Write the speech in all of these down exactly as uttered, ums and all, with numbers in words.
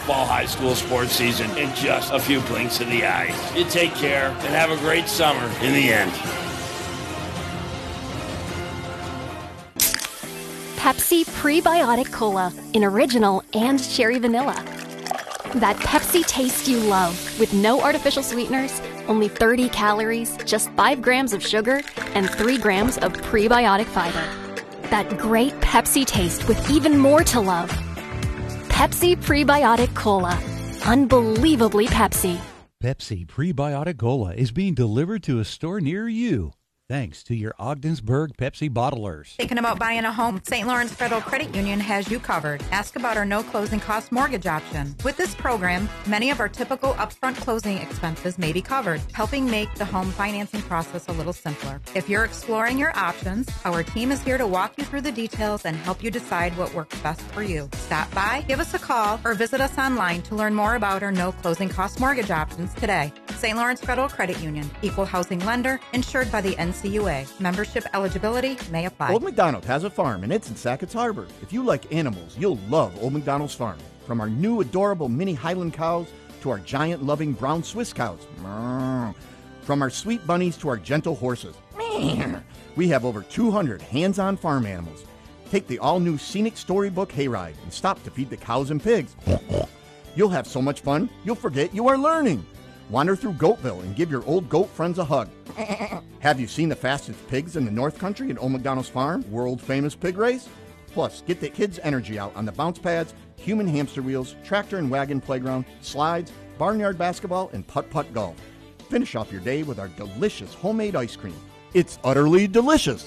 football high school sports season in just a few blinks of the eye. You take care and have a great summer in the end. Pepsi Prebiotic Cola in original and cherry vanilla. That Pepsi taste you love with no artificial sweeteners, only thirty calories, just five grams of sugar, and three grams of prebiotic fiber. That great Pepsi taste with even more to love. Pepsi Prebiotic Cola. Unbelievably Pepsi. Pepsi Prebiotic Cola is being delivered to a store near you. Thanks to your Ogdensburg Pepsi bottlers. Thinking about buying a home? Saint Lawrence Federal Credit Union has you covered. Ask about our no closing cost mortgage option. With this program, many of our typical upfront closing expenses may be covered, helping make the home financing process a little simpler. If you're exploring your options, our team is here to walk you through the details and help you decide what works best for you. Stop by, give us a call, or visit us online to learn more about our no closing cost mortgage options today. Saint Lawrence Federal Credit Union, equal housing lender, insured by the N C U A. Membership eligibility may apply. Old McDonald has a farm, and it's in Sackett's Harbor. If you like animals, you'll love Old McDonald's farm. From our new adorable mini Highland cows to our giant loving brown Swiss cows. From our sweet bunnies to our gentle horses. We have over two hundred hands-on farm animals. Take the all-new scenic storybook hayride and stop to feed the cows and pigs. You'll have so much fun, you'll forget you are learning. Wander through Goatville and give your old goat friends a hug. Have you seen the fastest pigs in the North Country at Old McDonald's Farm? World-famous pig race? Plus, get the kids' energy out on the bounce pads, human hamster wheels, tractor and wagon playground, slides, barnyard basketball, and putt-putt golf. Finish off your day with our delicious homemade ice cream. It's utterly delicious.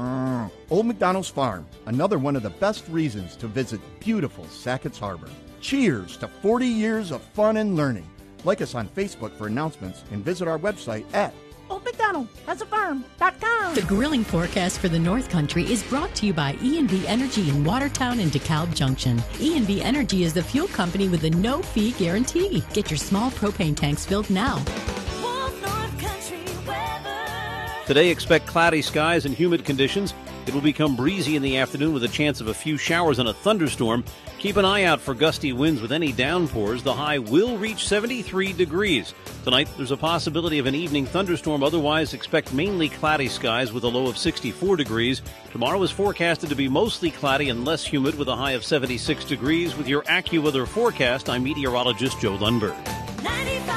Old McDonald's Farm, another one of the best reasons to visit beautiful Sackett's Harbor. Cheers to forty years of fun and learning. Like us on Facebook for announcements and visit our website at Old McDonald has a farm dot com. The grilling forecast for the North Country is brought to you by E and B Energy in Watertown and DeKalb Junction. E and B Energy is the fuel company with a no-fee guarantee. Get your small propane tanks filled now. Today, expect cloudy skies and humid conditions. It will become breezy in the afternoon with a chance of a few showers and a thunderstorm. Keep an eye out for gusty winds with any downpours. The high will reach seventy-three degrees. Tonight, there's a possibility of an evening thunderstorm. Otherwise, expect mainly cloudy skies with a low of sixty-four degrees. Tomorrow is forecasted to be mostly cloudy and less humid with a high of seventy-six degrees. With your AccuWeather forecast, I'm meteorologist Joe Lundberg.